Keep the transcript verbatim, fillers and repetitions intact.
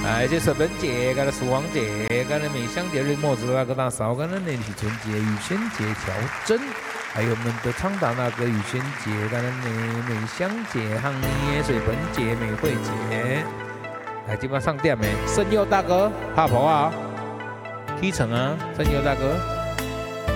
哎，这水本节、跟那曙光节、跟那美香节、日末子那个大嫂、跟那内体纯节、雨轩节、调真，还有我们的昌达那个雨轩节、跟那美美香节、汉尼水本节、美惠节，来基本上上店没？圣佑大哥，怕婆啊，T 城啊，圣佑大哥。